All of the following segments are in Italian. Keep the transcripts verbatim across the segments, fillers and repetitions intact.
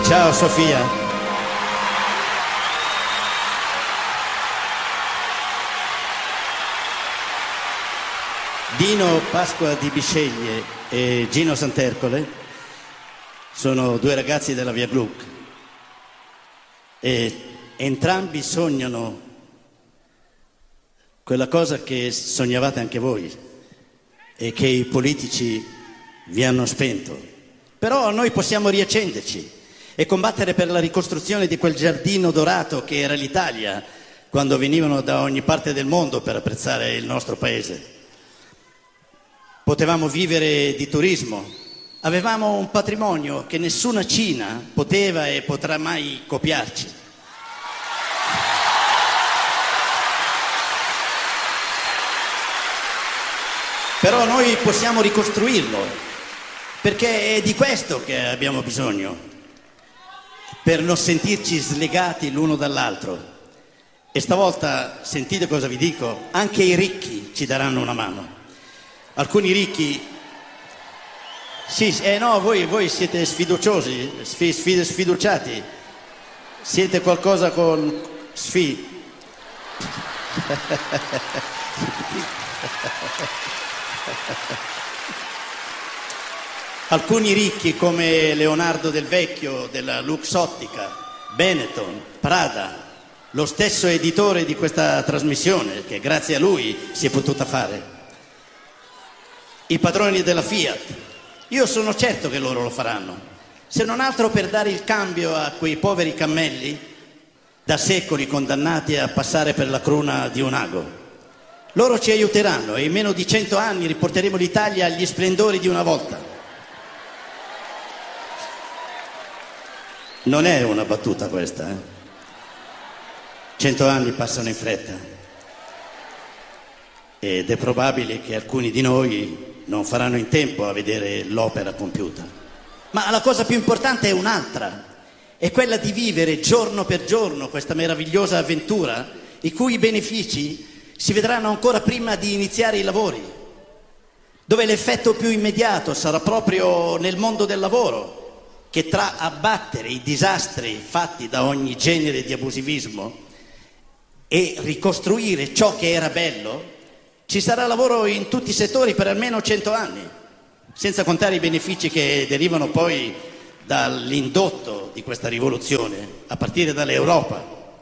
Ciao Sofia. Dino Pasqua di Bisceglie e Gino Santercole sono due ragazzi della Via Gluck e entrambi sognano quella cosa che sognavate anche voi e che i politici vi hanno spento. Però noi possiamo riaccenderci e combattere per la ricostruzione di quel giardino dorato che era l'Italia quando venivano da ogni parte del mondo per apprezzare il nostro paese. Potevamo vivere di turismo, avevamo un patrimonio che nessuna Cina poteva e potrà mai copiarci. Però noi possiamo ricostruirlo, perché è di questo che abbiamo bisogno, per non sentirci slegati l'uno dall'altro. E stavolta, sentite cosa vi dico, anche i ricchi ci daranno una mano. Alcuni ricchi, sì, eh no, voi, voi siete sfiduciosi, sfi, sfi, sfiduciati, siete qualcosa con sfi. Alcuni ricchi come Leonardo Del Vecchio della Luxottica, Benetton, Prada, lo stesso editore di questa trasmissione che grazie a lui si è potuta fare. I padroni della Fiat, io sono certo che loro lo faranno, se non altro per dare il cambio a quei poveri cammelli da secoli condannati a passare per la cruna di un ago. Loro ci aiuteranno e in meno di cento anni riporteremo l'Italia agli splendori di una volta. Non è una battuta questa, eh? Cento anni passano in fretta ed è probabile che alcuni di noi non faranno in tempo a vedere l'opera compiuta. Ma la cosa più importante è un'altra, è quella di vivere giorno per giorno questa meravigliosa avventura, i cui benefici si vedranno ancora prima di iniziare i lavori, dove l'effetto più immediato sarà proprio nel mondo del lavoro, che tra abbattere i disastri fatti da ogni genere di abusivismo e ricostruire ciò che era bello, ci sarà lavoro in tutti i settori per almeno cento anni, senza contare i benefici che derivano poi dall'indotto di questa rivoluzione, a partire dall'Europa.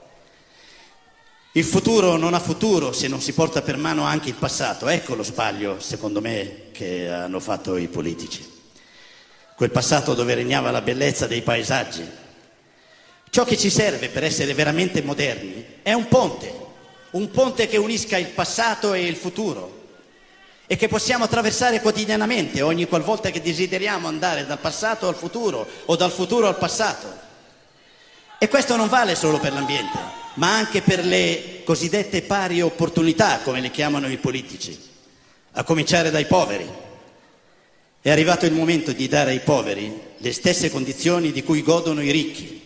Il futuro non ha futuro se non si porta per mano anche il passato. Ecco lo sbaglio, secondo me, che hanno fatto i politici. Quel passato dove regnava la bellezza dei paesaggi. Ciò che ci serve per essere veramente moderni è un ponte. Un ponte che unisca il passato e il futuro e che possiamo attraversare quotidianamente ogni qualvolta che desideriamo andare dal passato al futuro o dal futuro al passato. E questo non vale solo per l'ambiente, ma anche per le cosiddette pari opportunità, come le chiamano i politici, a cominciare dai poveri. È arrivato il momento di dare ai poveri le stesse condizioni di cui godono i ricchi.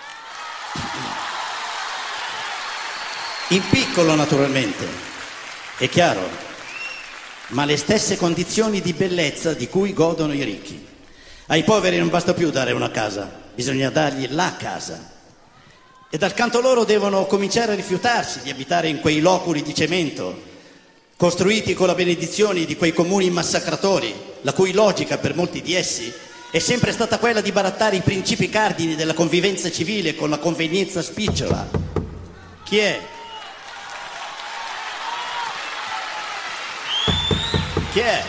In piccolo naturalmente, è chiaro, ma le stesse condizioni di bellezza di cui godono i ricchi. Ai poveri non basta più dare una casa, bisogna dargli la casa. E dal canto loro devono cominciare a rifiutarsi di abitare in quei loculi di cemento, costruiti con la benedizione di quei comuni massacratori, la cui logica per molti di essi è sempre stata quella di barattare i principi cardini della convivenza civile con la convenienza spicciola. Chi è? Chi è?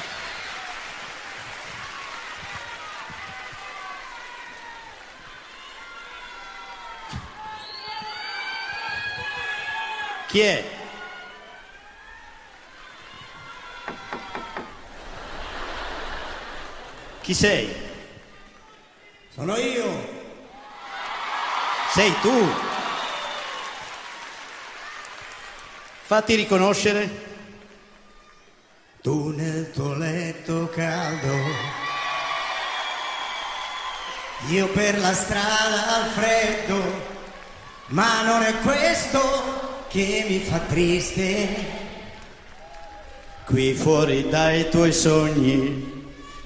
Chi è? Chi sei? Sono io. Sei tu? Fatti riconoscere. Tu nel tuo letto caldo, io per la strada al freddo, ma non è questo che mi fa triste. Qui fuori dai tuoi sogni